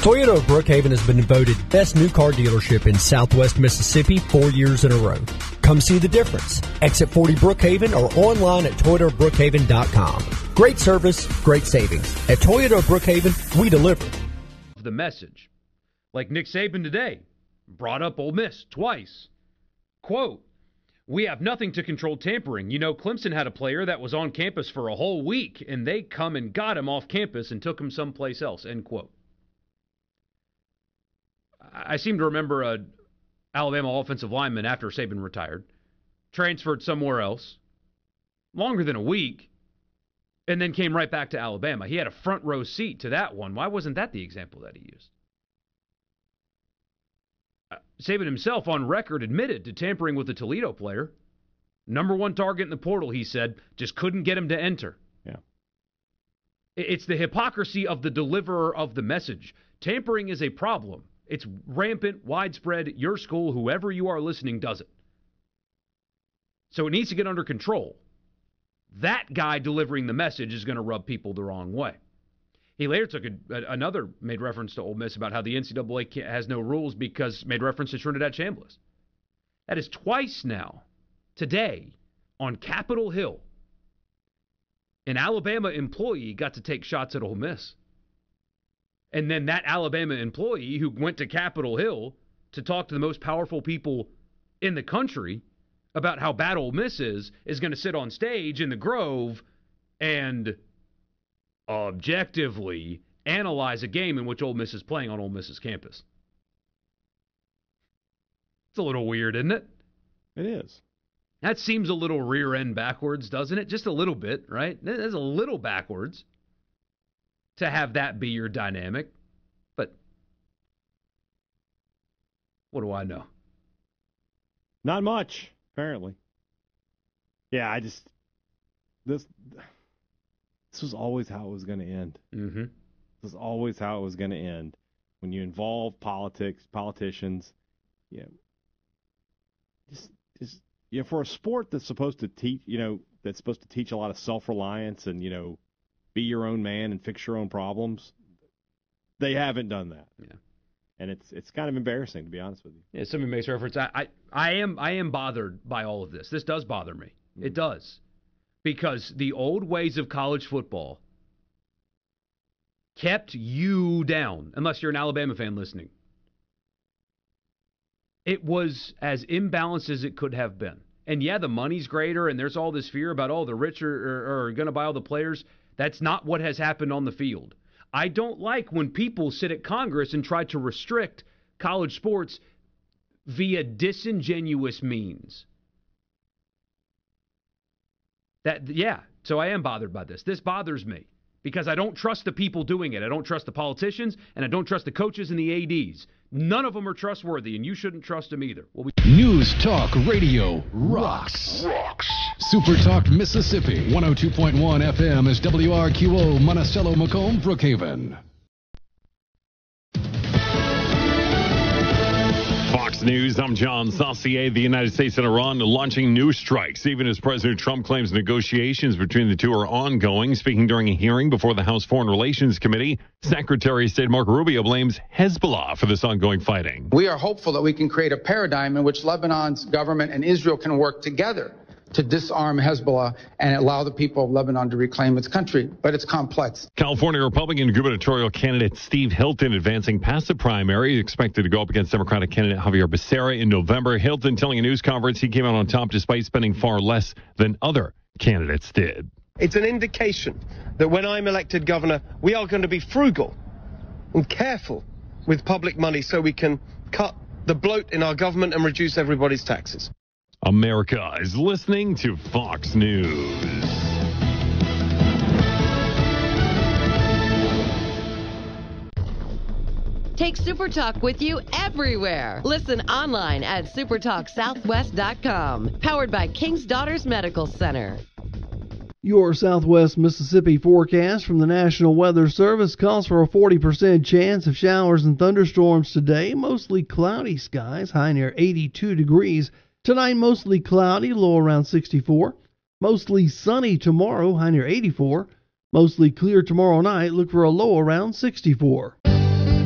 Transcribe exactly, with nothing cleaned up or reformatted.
Toyota of Brookhaven has been voted best new car dealership in Southwest Mississippi four years in a row. Come see the difference. Exit forty Brookhaven or online at toyota of brookhaven dot com. Great service, great savings. At Toyota of Brookhaven, we deliver. The message, like Nick Saban today, brought up Ole Miss twice. Quote, "We have nothing to control tampering. You know, Clemson had a player that was on campus for a whole week, and they come and got him off campus and took him someplace else," end quote. I seem to remember a Alabama offensive lineman after Saban retired, transferred somewhere else, longer than a week, and then came right back to Alabama. He had a front row seat to that one. Why wasn't that the example that he used? Uh, Saban himself on record admitted to tampering with the Toledo player. Number one target in the portal, he said, just couldn't get him to enter. Yeah. It's the hypocrisy of the deliverer of the message. Tampering is a problem. It's rampant, widespread. Your school, whoever you are listening, does it. So it needs to get under control. That guy delivering the message is going to rub people the wrong way. He later took a, a, another, made reference to Ole Miss about how the N C double A can't, has no rules because made reference to Trinidad Chambliss. That is twice now, today, on Capitol Hill, an Alabama employee got to take shots at Ole Miss. And then that Alabama employee who went to Capitol Hill to talk to the most powerful people in the country about how bad Ole Miss is, is going to sit on stage in the Grove and objectively analyze a game in which Ole Miss is playing on Ole Miss's campus. It's a little weird, isn't it? It is. That seems a little rear end backwards, doesn't it? Just a little bit, right? It's a little backwards to have that be your dynamic. But what do I know? Not much, apparently. Yeah, I just this this was always how it was going to end. Mm-hmm. This was always how it was going to end. When you involve politics, politicians, yeah, just just you know, for a sport that's supposed to teach, you know, that's supposed to teach a lot of self-reliance and, you know, be your own man and fix your own problems, they haven't done that. Yeah. And it's it's kind of embarrassing, to be honest with you. Yeah, somebody makes reference. I, I, I am I am bothered by all of this. This does bother me. Mm-hmm. It does. Because the old ways of college football kept you down, unless you're an Alabama fan listening. It was as imbalanced as it could have been. And yeah, the money's greater, and there's all this fear about, oh, the rich are, are, are going to buy all the players. That's not what has happened on the field. I don't like when people sit at Congress and try to restrict college sports via disingenuous means. That, yeah, so I am bothered by this. This bothers me because I don't trust the people doing it. I don't trust the politicians, and I don't trust the coaches and the A Ds. None of them are trustworthy, and you shouldn't trust them either. Well, we- News Talk Radio rocks. Rocks. Super Talk Mississippi, one oh two point one F M is W R Q O, Monticello, Macomb, Brookhaven. Fox News, I'm John Saucier. The United States and Iran launching new strikes, even as President Trump claims negotiations between the two are ongoing. Speaking during a hearing before the House Foreign Relations Committee, Secretary of State Marco Rubio blames Hezbollah for this ongoing fighting. We are hopeful that we can create a paradigm in which Lebanon's government and Israel can work together to disarm Hezbollah and allow the people of Lebanon to reclaim its country. But it's complex. California Republican gubernatorial candidate Steve Hilton advancing past the primary, expected to go up against Democratic candidate Javier Becerra in November. Hilton telling a news conference he came out on top despite spending far less than other candidates did. It's an indication that when I'm elected governor, we are going to be frugal and careful with public money so we can cut the bloat in our government and reduce everybody's taxes. America is listening to Fox News. Take SuperTalk with you everywhere. Listen online at supertalk southwest dot com. Powered by King's Daughters Medical Center. Your Southwest Mississippi forecast from the National Weather Service calls for a forty percent chance of showers and thunderstorms today. Mostly cloudy skies, high near eighty-two degrees. Tonight, mostly cloudy, low around sixty-four. Mostly sunny tomorrow, high near eighty-four. Mostly clear tomorrow night, look for a low around sixty-four.